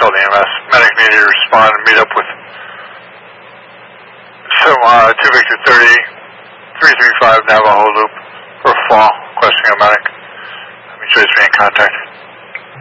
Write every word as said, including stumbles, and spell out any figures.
called E M S. Medic needed to respond and meet up with some, uh, two Victor thirty, three three five Navajo Loop for a fall, requesting a medic. Let me try to be in contact.